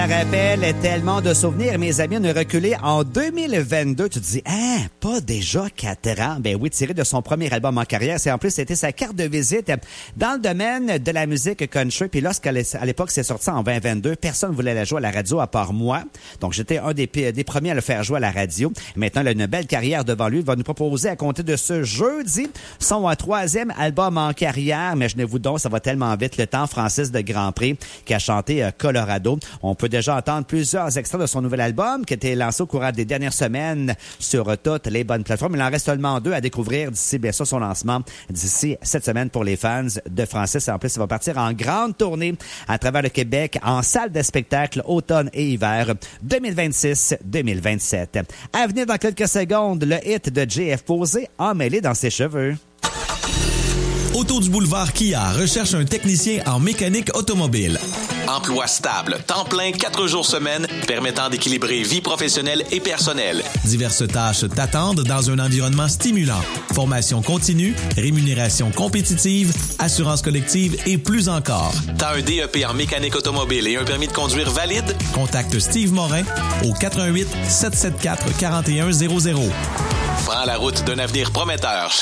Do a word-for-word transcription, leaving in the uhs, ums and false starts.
Rappelle tellement de souvenirs, mes amis, on a reculé en deux mille vingt-deux. Tu te dis, hein, pas déjà quatre ans? Ben oui, tiré de son premier album en carrière. C'est en plus, c'était sa carte de visite dans le domaine de la musique country. Puis lorsqu'à l'époque, c'est sorti en vingt vingt-deux, personne ne voulait la jouer à la radio à part moi. Donc, j'étais un des, des premiers à le faire jouer à la radio. Maintenant, il a une belle carrière devant lui. Il va nous proposer à compter de ce jeudi son troisième album en carrière. Mais imaginez-vous donc, ça va tellement vite. Le temps, Francis de Grandpré, qui a chanté euh, Colorado. On peut déjà entendre plusieurs extraits de son nouvel album qui a été lancé au courant des dernières semaines sur euh, toutes les bonnes plateformes. Il en reste seulement deux à découvrir d'ici, bien sûr, son lancement d'ici cette semaine pour les fans de Francis. En plus, il va partir en grande tournée à travers le Québec en salle de spectacle automne et hiver deux mille vingt-six deux mille vingt-sept. À venir dans quelques secondes, le hit de J F Posé emmêlé dans ses cheveux. Autour du boulevard Kia recherche un technicien en mécanique automobile. Emploi stable, temps plein, quatre jours semaine, permettant d'équilibrer vie professionnelle et personnelle. Diverses tâches t'attendent dans un environnement stimulant. Formation continue, rémunération compétitive, assurance collective et plus encore. T'as un D E P en mécanique automobile et un permis de conduire valide? Contacte Steve Morin au quatre un huit, sept sept quatre, quatre un zéro zéro. Prends la route d'un avenir prometteur.